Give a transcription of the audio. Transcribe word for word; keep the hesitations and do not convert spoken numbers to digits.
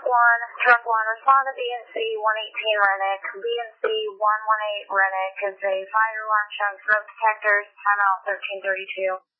one, truck one, respond to B and C one eighteen Rennick. B and C one one eight Rennick is a fire alarm showing smoke detectors, timeout thirteen thirty-two.